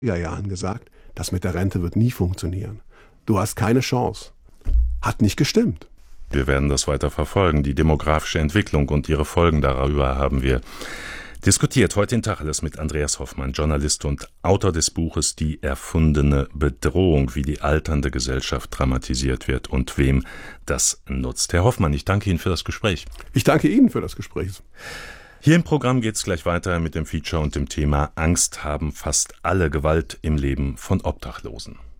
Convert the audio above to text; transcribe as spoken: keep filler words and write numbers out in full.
Jahren gesagt, das mit der Rente wird nie funktionieren. Du hast keine Chance. Hat nicht gestimmt. Wir werden das weiter verfolgen. Die demografische Entwicklung und ihre Folgen darüber haben wir diskutiert. Heute in Tacheles mit Andreas Hoffmann, Journalist und Autor des Buches Die erfundene Bedrohung, wie die alternde Gesellschaft dramatisiert wird und wem das nutzt. Herr Hoffmann, ich danke Ihnen für das Gespräch. Ich danke Ihnen für das Gespräch. Hier im Programm geht es gleich weiter mit dem Feature und dem Thema Angst haben fast alle Gewalt im Leben von Obdachlosen.